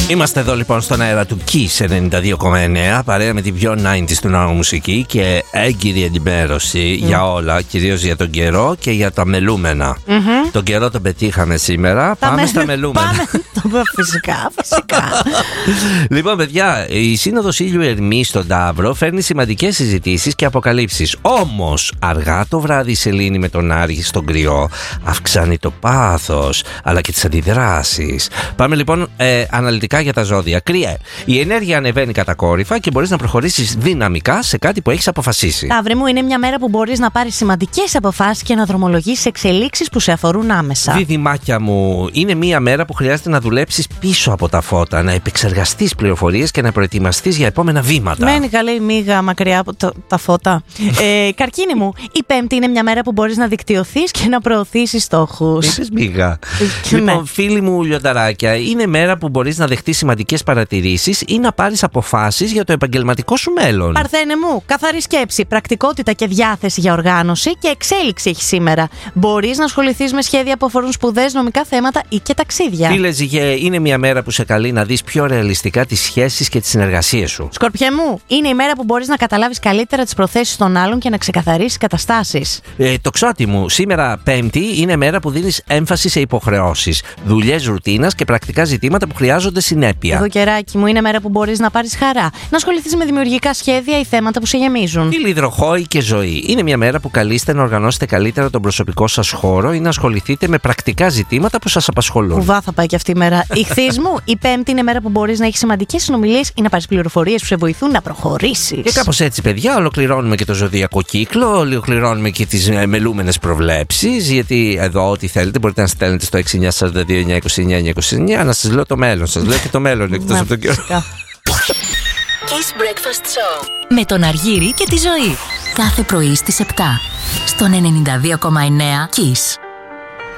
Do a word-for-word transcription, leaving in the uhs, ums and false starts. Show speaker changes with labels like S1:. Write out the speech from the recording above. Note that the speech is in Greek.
S1: Είμαστε εδώ λοιπόν στον αέρα του Kiss ενενήντα δύο κόμμα εννέα, παρέα με την πιο ενενήντα του ναού μουσική και έγκυρη ενημέρωση mm. για όλα, κυρίως για τον καιρό και για τα μελούμενα. Mm-hmm. Τον καιρό τον πετύχαμε σήμερα, τα πάμε με... στα μελούμενα.
S2: Πάμε... φυσικά, φυσικά.
S1: Λοιπόν, παιδιά, η Σύνοδος Ήλιου Ερμή στον Ταύρο φέρνει σημαντικές συζητήσεις και αποκαλύψεις. Όμως, αργά το βράδυ η σελήνη με τον Άργη στον κρυό αυξάνει το πάθος αλλά και τις αντιδράσεις. Πάμε λοιπόν ε, αναλυτικά για τα ζώδια. Κριέ, η ενέργεια ανεβαίνει κατακόρυφα και μπορείς να προχωρήσεις δυναμικά σε κάτι που έχεις αποφασίσει.
S2: Ταύρε μου, είναι μια μέρα που μπορείς να πάρεις σημαντικές αποφάσεις και να δρομολογήσεις εξελίξεις που σε αφορούν άμεσα.
S1: Διδυμάκια μου, είναι μια μέρα που χρειάζεται να δουλέψεις πίσω από τα φώτα, να επεξεργαστείς πληροφορίες και να προετοιμαστείς για επόμενα βήματα.
S2: Μένει καλή μίγα μακριά από το, τα φώτα. ε, καρκίνη μου, η Πέμπτη είναι μια μέρα που μπορείς να δικτυωθείς και να προωθήσεις στόχους.
S1: Είπες μίγα. Λοιπόν, φίλοι μου λιονταράκια, είναι μέρα που μπορείς να δεχτείς σημαντικές παρατηρήσεις ή να πάρεις αποφάσεις για το επαγγελματικό σου μέλλον.
S2: Παρθένε μου, καθαρή σκέψη, πρακτικότητα και διάθεση για οργάνωση και εξέλιξη έχει σήμερα. Μπορείς να ασχοληθείς με σχέδια που αφορούν σπουδές, νομικά θέματα ή και ταξίδια.
S1: Φίλε Ζυγέ, είναι μια μέρα που σε καλεί να δεις πιο ρεαλιστικά τις σχέσεις και τις συνεργασίες σου.
S2: Σκορπιέ μου, είναι η μέρα που μπορείς να καταλάβεις καλύτερα τις προθέσεις των άλλων και να ξεκαθαρίσεις καταστάσεις.
S1: Ε, τοξότη μου, σήμερα Πέμπτη είναι μέρα που δίνεις έμφαση σε υποχρεώσεις, δουλειές ρουτίνας και πρακτικά ζητήματα που χρειάζονται συνέπεια.
S2: Εγώ καιράκι μου, είναι μέρα που μπορείς να πάρεις χαρά, να ασχοληθείς με δημιουργικά σχέδια ή θέματα που σε γεμίζουν.
S1: Φίλοι υδροχόη και ζωή, είναι μια μέρα που καλείστε να οργανώσετε καλύτερα τον προσωπικό σας χώρο ή να ασχοληθείτε με πρακτικά ζητήματα που σας απασχολούν.
S2: Κουβά θα πάει και αυτή η μέρα. Ιχθύς μου, η Πέμπτη είναι μέρα που μπορείς να έχεις σημαντικές συνομιλίες ή να πάρεις πληροφορίες που σε βοηθούν να προχωρήσεις.
S1: Και κάπως έτσι, παιδιά, ολοκληρώνουμε και το ζωδιακό κύκλο, ολοκληρώνουμε και τις μελούμενες προβλέψεις. Γιατί εδώ, ό,τι θέλετε, μπορείτε να στέλνετε στο έξι εννιά τέσσερα δύο εννιά είκοσι εννιά είκοσι εννιά να σας λέω το μέλλον. Σας λέω και το μέλλον εκτός από τον καιρό.
S3: Kiss Breakfast Show με τον Αργύρη και τη Ζωή. Κάθε πρωί στις επτά στον ενενήντα δύο κόμμα εννέα Kiss.